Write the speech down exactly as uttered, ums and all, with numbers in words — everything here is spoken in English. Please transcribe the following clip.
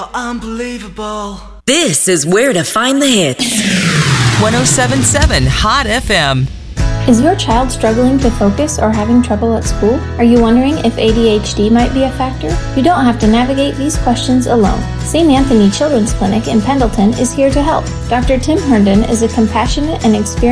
Unbelievable. This is where to find the hits. one oh seven point seven Hot F M. Is your child struggling to focus or having trouble at school? Are you wondering if A D H D might be a factor? You don't have to navigate these questions alone. Saint Anthony Children's Clinic in Pendleton is here to help. Doctor Tim Herndon is a compassionate and experienced